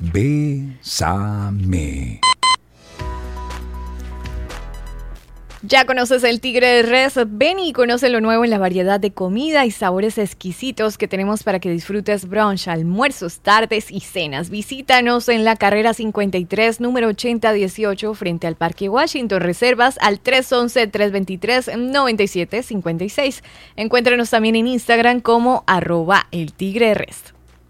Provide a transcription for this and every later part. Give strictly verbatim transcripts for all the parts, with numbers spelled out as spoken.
Bésame. ¿Ya conoces el Tigre de Res? Ven y conoce lo nuevo en la variedad de comida y sabores exquisitos que tenemos para que disfrutes brunch, almuerzos, tardes y cenas. Visítanos en la carrera cincuenta y tres, número ochenta dieciocho, frente al Parque Washington. Reservas al tres once, tres veintitrés, noventa y siete cincuenta y seis. Encuéntranos también en Instagram como arroba el Tigre de Res.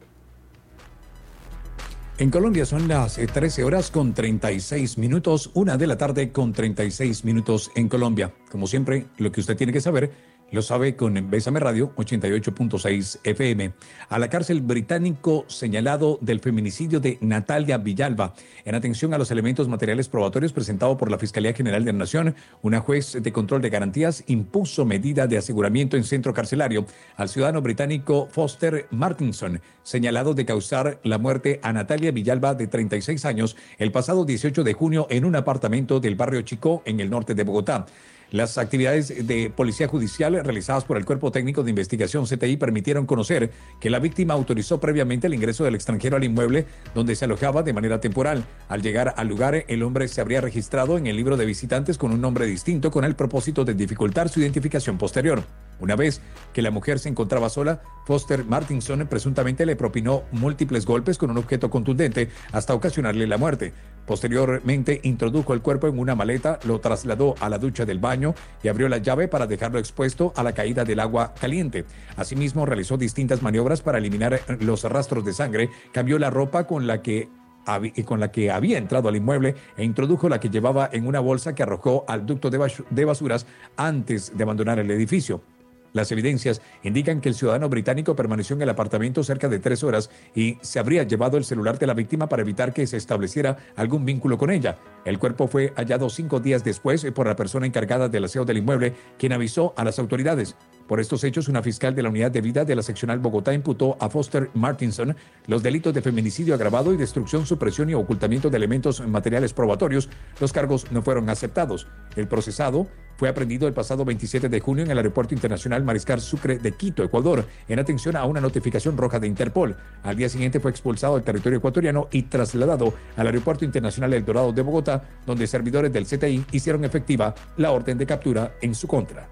En Colombia son las trece horas con treinta y seis minutos, una de la tarde con treinta y seis minutos en Colombia. Como siempre, lo que usted tiene que saber, lo sabe con Bésame Radio ochenta y ocho punto seis F M. A la cárcel británico señalado del feminicidio de Natalia Villalba. En atención a los elementos materiales probatorios presentados por la Fiscalía General de la Nación, una juez de control de garantías impuso medida de aseguramiento en centro carcelario al ciudadano británico Foster Martinson, señalado de causar la muerte a Natalia Villalba, de treinta y seis años, el pasado dieciocho de junio en un apartamento del barrio Chicó, en el norte de Bogotá. Las actividades de policía judicial realizadas por el Cuerpo Técnico de Investigación C T I permitieron conocer que la víctima autorizó previamente el ingreso del extranjero al inmueble donde se alojaba de manera temporal. Al llegar al lugar, el hombre se habría registrado en el libro de visitantes con un nombre distinto con el propósito de dificultar su identificación posterior. Una vez que la mujer se encontraba sola, Foster Martinson presuntamente le propinó múltiples golpes con un objeto contundente hasta ocasionarle la muerte. Posteriormente introdujo el cuerpo en una maleta, lo trasladó a la ducha del baño y abrió la llave para dejarlo expuesto a la caída del agua caliente. Asimismo, realizó distintas maniobras para eliminar los rastros de sangre, cambió la ropa con la que con la que había entrado al inmueble e introdujo la que llevaba en una bolsa que arrojó al ducto de basuras antes de abandonar el edificio. Las evidencias indican que el ciudadano británico permaneció en el apartamento cerca de tres horas y se habría llevado el celular de la víctima para evitar que se estableciera algún vínculo con ella. El cuerpo fue hallado cinco días después por la persona encargada del aseo del inmueble, quien avisó a las autoridades. Por estos hechos, una fiscal de la Unidad de Vida de la Seccional Bogotá imputó a Foster Martinson los delitos de feminicidio agravado y destrucción, supresión y ocultamiento de elementos materiales probatorios. Los cargos no fueron aceptados. El procesado fue aprehendido el pasado veintisiete de junio en el Aeropuerto Internacional Mariscal Sucre de Quito, Ecuador, en atención a una notificación roja de Interpol. Al día siguiente fue expulsado del territorio ecuatoriano y trasladado al Aeropuerto Internacional El Dorado de Bogotá, donde servidores del C T I hicieron efectiva la orden de captura en su contra.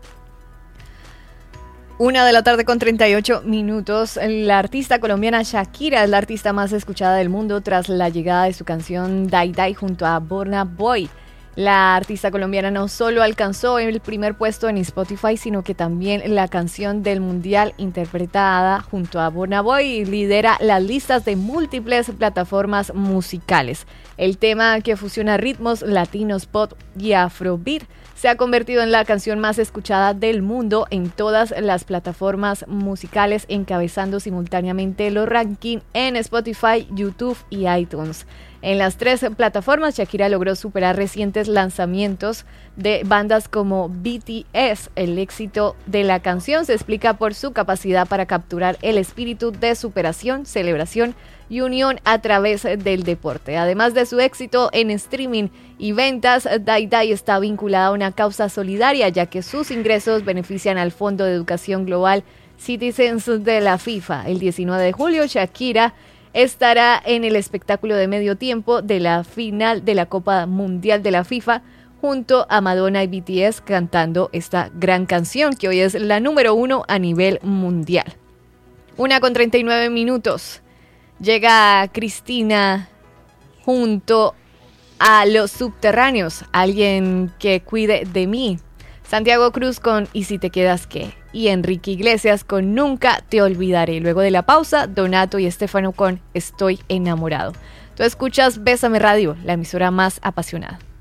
Una de la tarde con treinta y ocho minutos. La artista colombiana Shakira es la artista más escuchada del mundo tras la llegada de su canción Die Die junto a Burna Boy. La artista colombiana no solo alcanzó el primer puesto en Spotify, sino que también la canción del mundial interpretada junto a Burna Boy lidera las listas de múltiples plataformas musicales. El tema, que fusiona ritmos latinos, pop y afrobeat, se ha convertido en la canción más escuchada del mundo en todas las plataformas musicales, encabezando simultáneamente los rankings en Spotify, YouTube y iTunes. En las tres plataformas, Shakira logró superar recientes lanzamientos de bandas como B T S. El éxito de la canción se explica por su capacidad para capturar el espíritu de superación, celebración y unión a través del deporte. Además de su éxito en streaming y ventas, Die Die está vinculada a una causa solidaria, ya que sus ingresos benefician al Fondo de Educación Global Citizens de la FIFA. El diecinueve de julio, Shakira estará en el espectáculo de medio tiempo de la final de la Copa Mundial de la FIFA junto a Madonna y B T S cantando esta gran canción que hoy es la número uno a nivel mundial. Una con treinta y nueve minutos. Llega Cristina junto a Los Subterráneos, Alguien que cuide de mí. Santiago Cruz con ¿Y si te quedas qué? Y Enrique Iglesias con Nunca te olvidaré. Luego de la pausa, Donato y Estefano con Estoy enamorado. Tú escuchas Bésame Radio, la emisora más apasionada.